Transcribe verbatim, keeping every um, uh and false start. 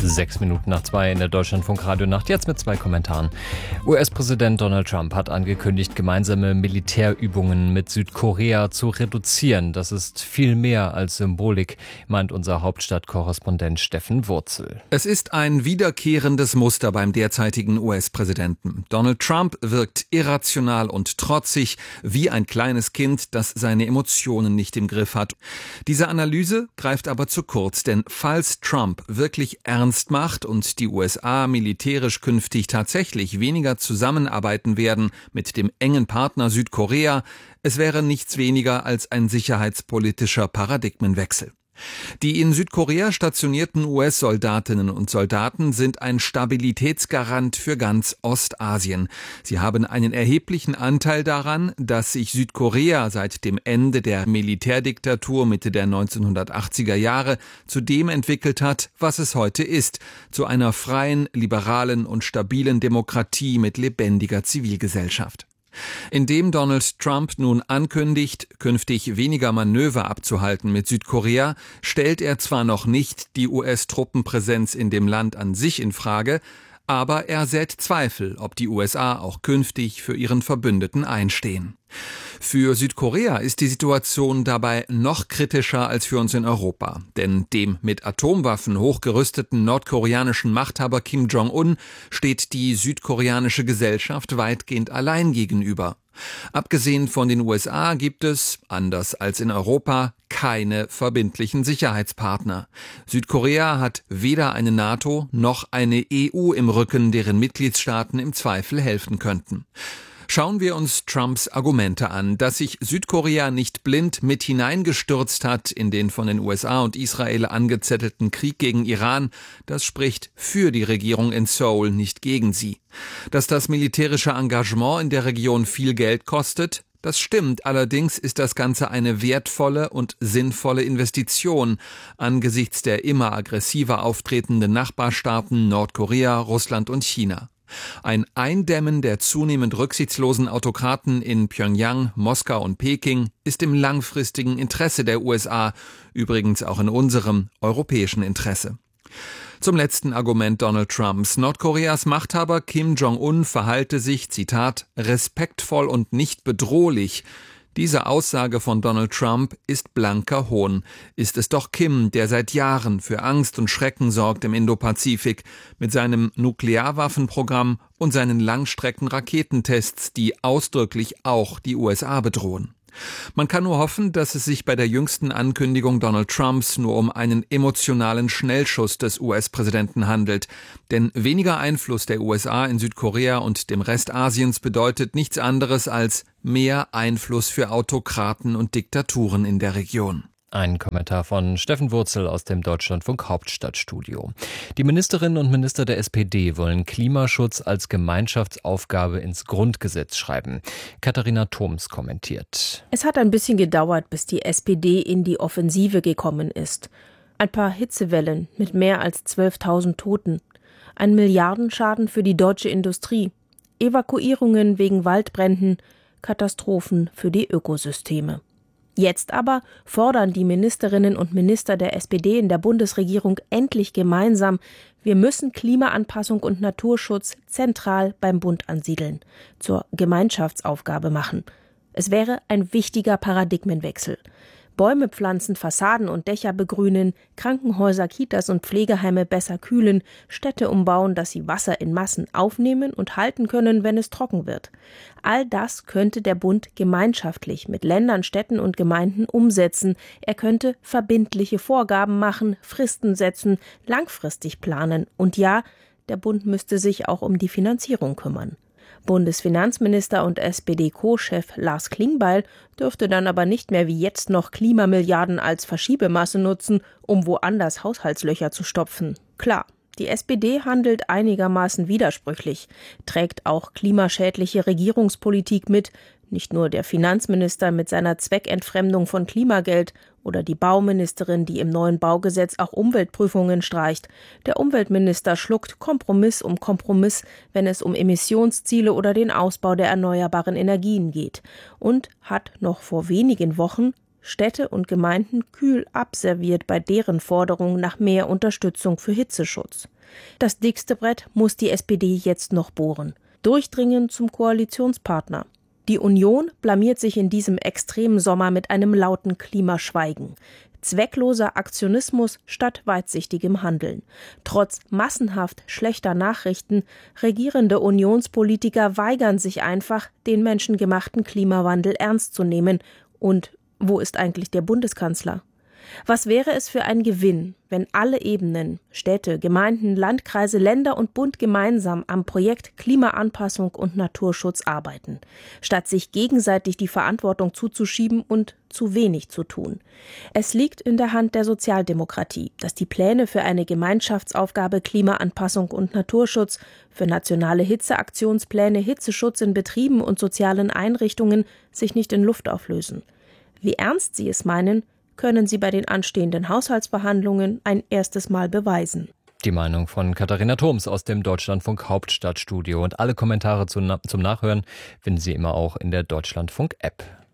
Sechs Minuten nach zwei in der Deutschlandfunk-Radio-Nacht, jetzt mit zwei Kommentaren. U S-Präsident Donald Trump hat angekündigt, gemeinsame Militärübungen mit Südkorea zu reduzieren. Das ist viel mehr als Symbolik, meint unser Hauptstadtkorrespondent Steffen Wurzel. Es ist ein wiederkehrendes Muster beim derzeitigen U S-Präsidenten. Donald Trump wirkt irrational und trotzig, wie ein kleines Kind, das seine Emotionen nicht im Griff hat. Diese Analyse greift aber zu kurz, denn falls Trump wirklich ernst macht und die U S A militärisch künftig tatsächlich weniger zusammenarbeiten werden mit dem engen Partner Südkorea, es wäre nichts weniger als ein sicherheitspolitischer Paradigmenwechsel. Die in Südkorea stationierten U S-Soldatinnen und Soldaten sind ein Stabilitätsgarant für ganz Ostasien. Sie haben einen erheblichen Anteil daran, dass sich Südkorea seit dem Ende der Militärdiktatur Mitte der neunzehnhundertachtziger Jahre zu dem entwickelt hat, was es heute ist, zu einer freien, liberalen und stabilen Demokratie mit lebendiger Zivilgesellschaft. Indem Donald Trump nun ankündigt, künftig weniger Manöver abzuhalten mit Südkorea, stellt er zwar noch nicht die U S-Truppenpräsenz in dem Land an sich in Frage, aber er sät Zweifel, ob die U S A auch künftig für ihren Verbündeten einstehen. Für Südkorea ist die Situation dabei noch kritischer als für uns in Europa. Denn dem mit Atomwaffen hochgerüsteten nordkoreanischen Machthaber Kim Jong-un steht die südkoreanische Gesellschaft weitgehend allein gegenüber. Abgesehen von den U S A gibt es, anders als in Europa, keine verbindlichen Sicherheitspartner. Südkorea hat weder eine NATO noch eine E U im Rücken, deren Mitgliedstaaten im Zweifel helfen könnten. Schauen wir uns Trumps Argumente an. Dass sich Südkorea nicht blind mit hineingestürzt hat in den von den U S A und Israel angezettelten Krieg gegen Iran, das spricht für die Regierung in Seoul, nicht gegen sie. Dass das militärische Engagement in der Region viel Geld kostet, das stimmt, allerdings ist das Ganze eine wertvolle und sinnvolle Investition angesichts der immer aggressiver auftretenden Nachbarstaaten Nordkorea, Russland und China. Ein Eindämmen der zunehmend rücksichtslosen Autokraten in Pjöngjang, Moskau und Peking ist im langfristigen Interesse der U S A, übrigens auch in unserem europäischen Interesse. Zum letzten Argument Donald Trumps. Nordkoreas Machthaber Kim Jong-un verhalte sich, Zitat, respektvoll und nicht bedrohlich. Diese Aussage von Donald Trump ist blanker Hohn. Ist es doch Kim, der seit Jahren für Angst und Schrecken sorgt im Indopazifik, mit seinem Nuklearwaffenprogramm und seinen Langstrecken-Raketentests, die ausdrücklich auch die U S A bedrohen. Man kann nur hoffen, dass es sich bei der jüngsten Ankündigung Donald Trumps nur um einen emotionalen Schnellschuss des U S-Präsidenten handelt. Denn weniger Einfluss der U S A in Südkorea und dem Rest Asiens bedeutet nichts anderes als mehr Einfluss für Autokraten und Diktaturen in der Region. Ein Kommentar von Steffen Wurzel aus dem Deutschlandfunk Hauptstadtstudio. Die Ministerinnen und Minister der S P D wollen Klimaschutz als Gemeinschaftsaufgabe ins Grundgesetz schreiben. Katharina Thoms kommentiert. Es hat ein bisschen gedauert, bis die S P D in die Offensive gekommen ist. Ein paar Hitzewellen mit mehr als zwölftausend Toten. Ein Milliardenschaden für die deutsche Industrie. Evakuierungen wegen Waldbränden. Katastrophen für die Ökosysteme. Jetzt aber fordern die Ministerinnen und Minister der S P D in der Bundesregierung endlich gemeinsam, wir müssen Klimaanpassung und Naturschutz zentral beim Bund ansiedeln, zur Gemeinschaftsaufgabe machen. Es wäre ein wichtiger Paradigmenwechsel. Bäume pflanzen, Fassaden und Dächer begrünen, Krankenhäuser, Kitas und Pflegeheime besser kühlen, Städte umbauen, dass sie Wasser in Massen aufnehmen und halten können, wenn es trocken wird. All das könnte der Bund gemeinschaftlich mit Ländern, Städten und Gemeinden umsetzen. Er könnte verbindliche Vorgaben machen, Fristen setzen, langfristig planen. Und ja, der Bund müsste sich auch um die Finanzierung kümmern. Bundesfinanzminister und S P D-Co-Chef Lars Klingbeil dürfte dann aber nicht mehr wie jetzt noch Klimamilliarden als Verschiebemasse nutzen, um woanders Haushaltslöcher zu stopfen. Klar, die S P D handelt einigermaßen widersprüchlich, trägt auch klimaschädliche Regierungspolitik mit, nicht nur der Finanzminister mit seiner Zweckentfremdung von Klimageld oder die Bauministerin, die im neuen Baugesetz auch Umweltprüfungen streicht. Der Umweltminister schluckt Kompromiss um Kompromiss, wenn es um Emissionsziele oder den Ausbau der erneuerbaren Energien geht. Und hat noch vor wenigen Wochen Städte und Gemeinden kühl abserviert bei deren Forderung nach mehr Unterstützung für Hitzeschutz. Das dickste Brett muss die S P D jetzt noch bohren. Durchdringen zum Koalitionspartner. Die Union blamiert sich in diesem extremen Sommer mit einem lauten Klimaschweigen. Zweckloser Aktionismus statt weitsichtigem Handeln. Trotz massenhaft schlechter Nachrichten, regierende Unionspolitiker weigern sich einfach, den menschengemachten Klimawandel ernst zu nehmen. Und wo ist eigentlich der Bundeskanzler? Was wäre es für ein Gewinn, wenn alle Ebenen, Städte, Gemeinden, Landkreise, Länder und Bund gemeinsam am Projekt Klimaanpassung und Naturschutz arbeiten, statt sich gegenseitig die Verantwortung zuzuschieben und zu wenig zu tun. Es liegt in der Hand der Sozialdemokratie, dass die Pläne für eine Gemeinschaftsaufgabe Klimaanpassung und Naturschutz, für nationale Hitzeaktionspläne, Hitzeschutz in Betrieben und sozialen Einrichtungen sich nicht in Luft auflösen. Wie ernst sie es meinen, können sie bei den anstehenden Haushaltsverhandlungen ein erstes Mal beweisen. Die Meinung von Katharina Thoms aus dem Deutschlandfunk Hauptstadtstudio. Und alle Kommentare zum Nachhören finden Sie immer auch in der Deutschlandfunk-App.